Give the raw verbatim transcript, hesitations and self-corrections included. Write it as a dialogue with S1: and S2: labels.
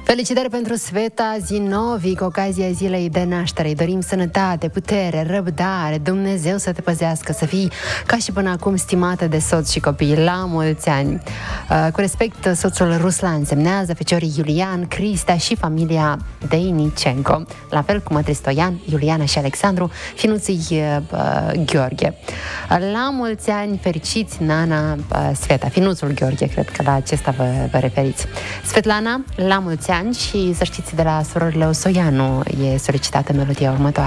S1: Felicitări pentru Sveta Zinovi cu ocazia zilei de naștere. Îi dorim sănătate, putere, răbdare, Dumnezeu să te păzească, să fii ca și până acum stimată de soț și copii. La mulți ani! Cu respect, soțul Ruslan semnează feciorii Iulian, Cristea și familia Deinicenco, la fel cum Mătri Stoian, Iuliana și Alexandru, finuții uh, Gheorghe. La mulți ani fericiți, Nana, uh, Sveta, finuțul Gheorghe, cred că la acesta vă, vă referiți. Svetlana, la mulți ani și să știți, de la surorile Osoianu e solicitată melodia următoare.